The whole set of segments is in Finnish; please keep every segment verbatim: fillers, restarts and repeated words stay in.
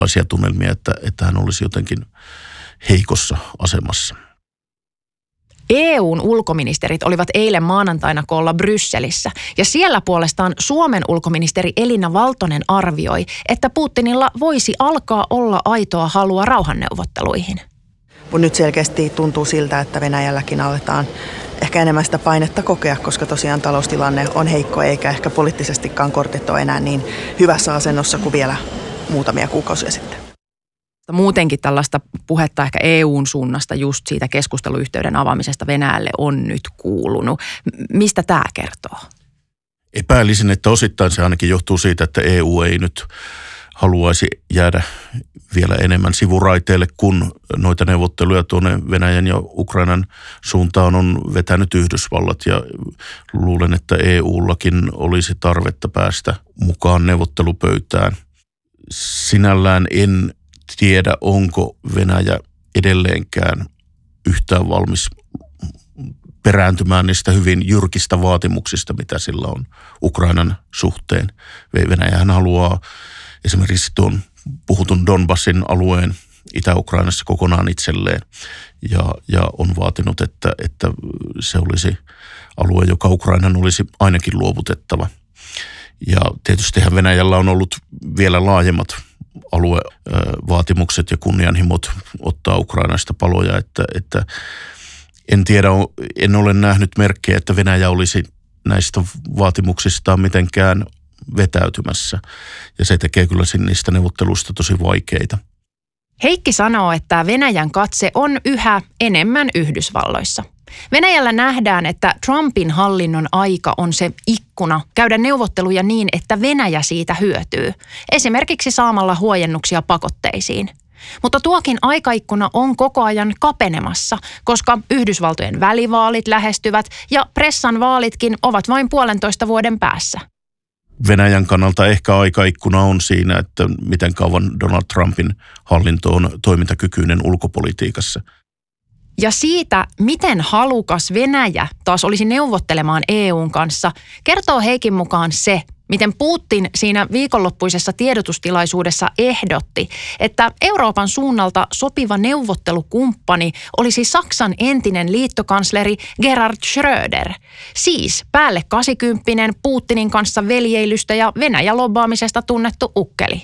sellaisia tunnelmia, että, että hän olisi jotenkin heikossa asemassa. E U:n ulkoministerit olivat eilen maanantaina koolla Brysselissä ja siellä puolestaan Suomen ulkoministeri Elina Valtonen arvioi, että Putinilla voisi alkaa olla aitoa halua rauhanneuvotteluihin. Mutta nyt selkeästi tuntuu siltä, että Venäjälläkin aletaan ehkä enemmän sitä painetta kokea, koska tosiaan taloustilanne on heikko eikä ehkä poliittisestikaan kortit ole enää niin hyvässä asennossa kuin vielä muutamia kuukausia sitten. Muutenkin tällaista puhetta ehkä E U:n suunnasta just siitä keskusteluyhteyden avaamisesta Venäjälle on nyt kuulunut. Mistä tämä kertoo? Epäilisin, että osittain se ainakin johtuu siitä, että E U ei nyt haluaisi jäädä vielä enemmän sivuraiteille, kun noita neuvotteluja tuonne Venäjän ja Ukrainan suuntaan on vetänyt Yhdysvallat. Ja luulen, että E U:llakin olisi tarvetta päästä mukaan neuvottelupöytään. Sinällään en tiedä, onko Venäjä edelleenkään yhtään valmis perääntymään niistä hyvin jyrkistä vaatimuksista, mitä sillä on Ukrainan suhteen. Venäjähän haluaa esimerkiksi tuon puhutun Donbassin alueen Itä-Ukrainassa kokonaan itselleen ja, ja on vaatinut, että, että se olisi alue, joka Ukrainan olisi ainakin luovutettava. Ja tietystihän Venäjällä on ollut vielä laajemmat aluevaatimukset ja kunnianhimot ottaa Ukrainasta paloja, että, että en tiedä, en ole nähnyt merkkejä, että Venäjä olisi näistä vaatimuksistaan mitenkään vetäytymässä ja se tekee kyllä niistä neuvotteluista tosi vaikeita. Heikki sanoo, että Venäjän katse on yhä enemmän Yhdysvalloissa. Venäjällä nähdään, että Trumpin hallinnon aika on se ikkuna käydä neuvotteluja niin, että Venäjä siitä hyötyy, esimerkiksi saamalla huojennuksia pakotteisiin. Mutta tuokin aikaikkuna on koko ajan kapenemassa, koska Yhdysvaltojen välivaalit lähestyvät ja pressan vaalitkin ovat vain puolentoista vuoden päässä. Venäjän kannalta ehkä aikaikkuna on siinä, että miten kauan Donald Trumpin hallinto on toimintakykyinen ulkopolitiikassa. Ja siitä, miten halukas Venäjä taas olisi neuvottelemaan E U:n kanssa, kertoo Heikin mukaan se, miten Putin siinä viikonloppuisessa tiedotustilaisuudessa ehdotti, että Euroopan suunnalta sopiva neuvottelukumppani olisi Saksan entinen liittokansleri Gerhard Schröder. Siis päälle kasikymppinen Putinin kanssa veljeilystä ja Venäjä-lobbaamisesta tunnettu ukkeli.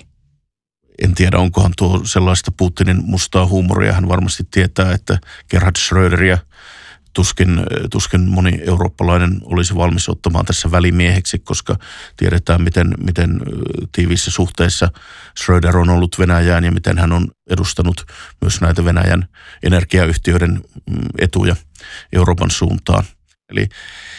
En tiedä, onkohan tuo sellaista Putinin mustaa huumoria. Hän varmasti tietää, että Gerhard Schröderiä tuskin, tuskin moni eurooppalainen olisi valmis ottamaan tässä välimieheksi, koska tiedetään, miten, miten tiiviissä suhteessa Schröder on ollut Venäjään ja miten hän on edustanut myös näitä Venäjän energiayhtiöiden etuja Euroopan suuntaan. Eli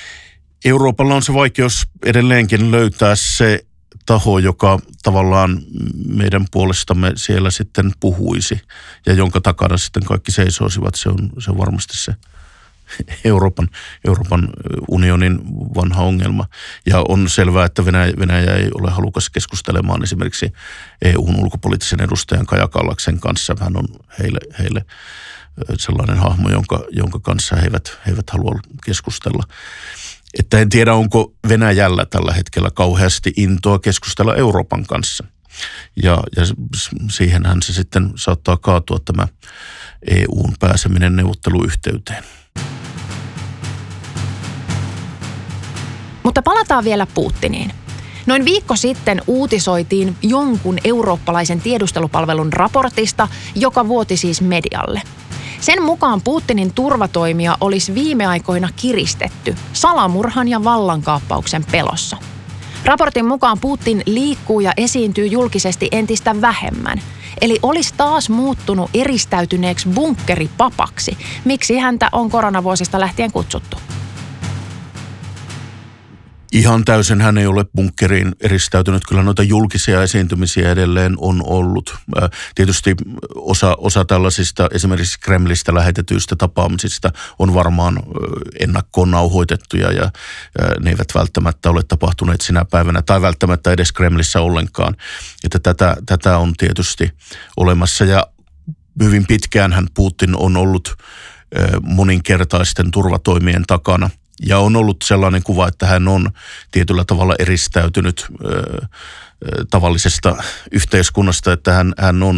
Euroopalla on se vaikeus edelleenkin löytää se taho, joka tavallaan meidän puolestamme siellä sitten puhuisi ja jonka takana sitten kaikki seisoisivat. Se on, se on varmasti se Euroopan, Euroopan unionin vanha ongelma. Ja on selvää, että Venäjä, Venäjä ei ole halukas keskustelemaan esimerkiksi E U:n ulkopoliittisen edustajan Kaja Kallaksen kanssa. Hän on heille, heille sellainen hahmo, jonka, jonka kanssa he eivät, he eivät halua keskustella. Että en tiedä, onko Venäjällä tällä hetkellä kauheasti intoa keskustella Euroopan kanssa. Ja, ja siihenhän se sitten saattaa kaatua tämä E U:n pääseminen neuvotteluyhteyteen. Mutta palataan vielä Putiniin. Noin viikko sitten uutisoitiin jonkun eurooppalaisen tiedustelupalvelun raportista, joka vuoti siis medialle. Sen mukaan Putinin turvatoimia olisi viime aikoina kiristetty salamurhan ja vallankaappauksen pelossa. Raportin mukaan Putin liikkuu ja esiintyy julkisesti entistä vähemmän, eli olisi taas muuttunut eristäytyneeksi bunkkeripapaksi, miksi häntä on koronavuosista lähtien kutsuttu. Ihan täysin hän ei ole bunkkeriin eristäytynyt. Kyllä noita julkisia esiintymisiä edelleen on ollut. Tietysti osa, osa tällaisista esimerkiksi Kremlistä lähetetyistä tapaamisista on varmaan ennakkoon nauhoitettuja ja ne eivät välttämättä ole tapahtuneet sinä päivänä tai välttämättä edes Kremlissä ollenkaan. Että tätä, tätä on tietysti olemassa ja hyvin pitkäänhän Putin on ollut moninkertaisten turvatoimien takana. Ja on ollut sellainen kuva, että hän on tietyllä tavalla eristäytynyt ö, tavallisesta yhteiskunnasta, että hän, hän on